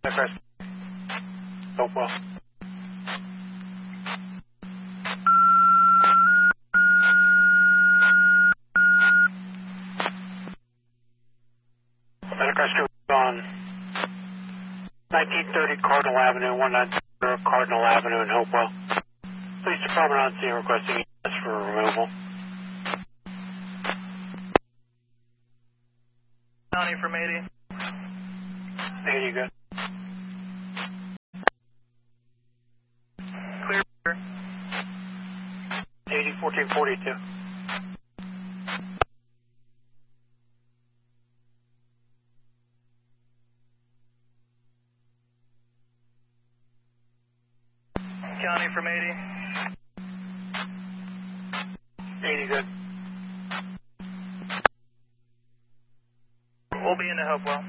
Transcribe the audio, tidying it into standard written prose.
Crest. Hopewell. Crest on 1930 Cardinal Avenue, 190 Cardinal Avenue in Hopewell. Police Department on scene requesting EMS for removal. County from 80. 80, good. Clear. 80, 1442. County from 80. 80, good. We'll be in the Hopewell.